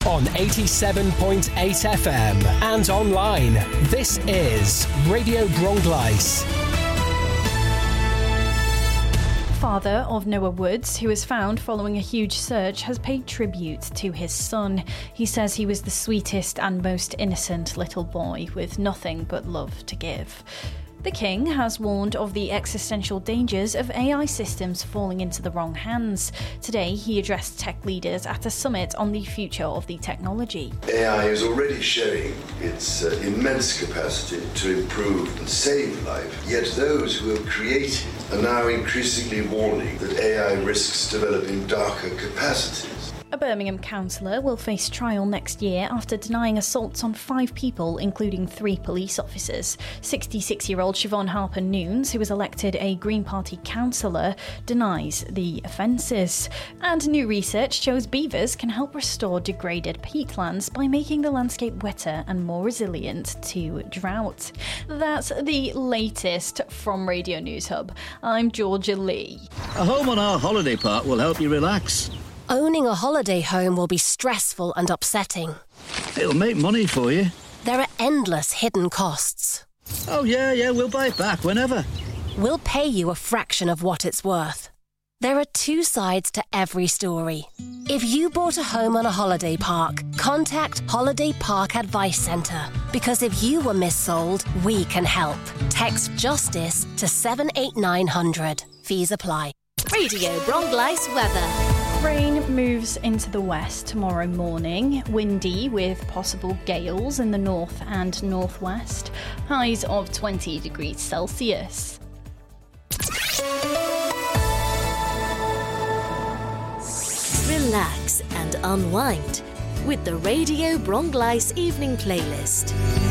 on 87.8 FM and online. This is Radio Bronglais. Father of Noah Woods, who was found following a huge search, has paid tribute to his son. He says he was the sweetest and most innocent little boy with nothing but love to give. The King has warned of the existential dangers of AI systems falling into the wrong hands. Today, he addressed tech leaders at a summit on the future of the technology. AI is already showing its immense capacity to improve and save life, yet those who have created are now increasingly warning that AI risks developing darker capacities. A Birmingham councillor will face trial next year after denying assaults on 5 people, including 3 police officers. 66-year-old Siobhan Harper-Nunes, who was elected a Green Party councillor, denies the offences. And new research shows beavers can help restore degraded peatlands by making the landscape wetter and more resilient to drought. That's the latest from Radio News Hub. I'm Georgia Lee. A home on our holiday park will help you relax. Owning a holiday home will be stressful and upsetting. It'll make money for you. There are endless hidden costs. Oh, yeah, we'll buy it back whenever. We'll pay you a fraction of what it's worth. There are 2 sides to every story. If you bought a home on a holiday park, contact Holiday Park Advice Centre. Because if you were missold, we can help. Text JUSTICE to 78900. Fees apply. Radio Bronglais weather. Rain moves into the west tomorrow morning, windy with possible gales in the north and northwest, highs of 20 degrees Celsius. Relax and unwind with the Radio Bronglais evening playlist.